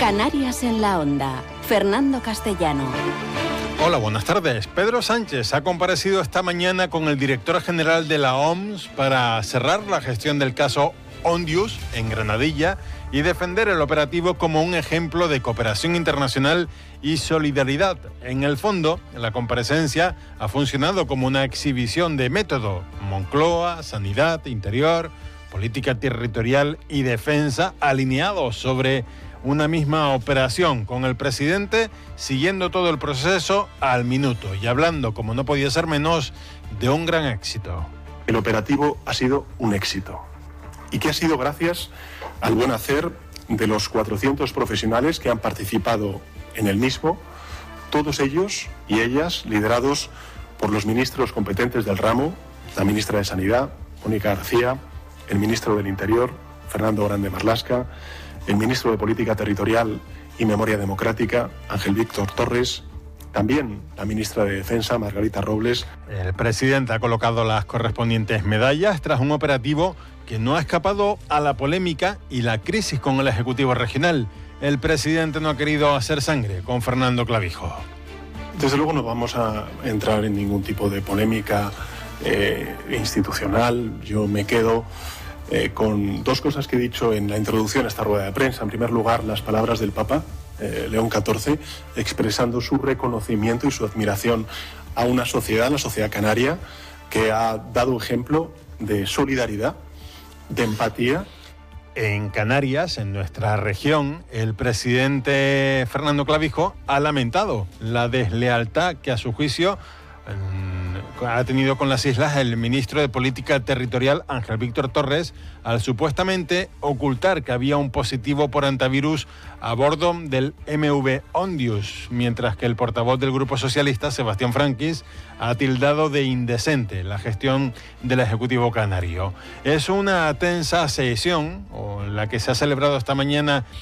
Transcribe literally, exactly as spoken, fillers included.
Canarias en la Onda. Fernando Castellano. Hola, buenas tardes. Pedro Sánchez ha comparecido esta mañana con el director general de la O M S para cerrar la gestión del caso Ondius en Granadilla y defender el operativo como un ejemplo de cooperación internacional y solidaridad. En el fondo, la comparecencia ha funcionado como una exhibición de método. Moncloa, Sanidad, Interior, Política Territorial y Defensa alineados sobre una misma operación, con el presidente siguiendo todo el proceso al minuto y hablando, como no podía ser menos, de un gran éxito. El operativo ha sido un éxito y que ha sido gracias al buen hacer de los cuatrocientos profesionales que han participado en el mismo, todos ellos y ellas liderados por los ministros competentes del ramo, la ministra de Sanidad, Mónica García, el ministro del Interior, Fernando Grande Marlaska, el ministro de Política Territorial y Memoria Democrática, Ángel Víctor Torres, también la ministra de Defensa, Margarita Robles. El presidente ha colocado las correspondientes medallas tras un operativo que no ha escapado a la polémica y la crisis con el Ejecutivo Regional. El presidente no ha querido hacer sangre con Fernando Clavijo. Desde luego no vamos a entrar en ningún tipo de polémica eh, institucional. Yo me quedo Eh, con dos cosas que he dicho en la introducción a esta rueda de prensa. En primer lugar, las palabras del Papa, eh, León catorce, expresando su reconocimiento y su admiración a una sociedad, la sociedad canaria, que ha dado ejemplo de solidaridad, de empatía. En Canarias, en nuestra región, el presidente Fernando Clavijo ha lamentado la deslealtad que a su juicio ha tenido con las islas el ministro de Política Territorial, Ángel Víctor Torres, al supuestamente ocultar que había un positivo por antivirus a bordo del M V Ondius, mientras que el portavoz del Grupo Socialista, Sebastián Franquis, ha tildado de indecente la gestión del Ejecutivo canario. Es una tensa sesión, o la que se ha celebrado esta mañana